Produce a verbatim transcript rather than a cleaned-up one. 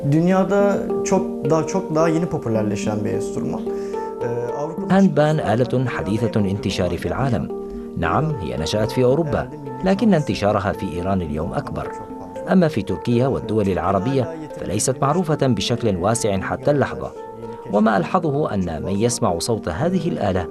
Dünyada çok daha çok daha yeni popülerleşen bir enstrüman. هاندبان آلة حديثة الانتشار في العالم. نعم، هي نشأت في أوروبا، لكن انتشارها في إيران اليوم أكبر. أما في تركيا والدول العربية فليست معروفة بشكل واسع حتى اللحظة. وما ألحظه أن من يسمع صوت هذه الآلة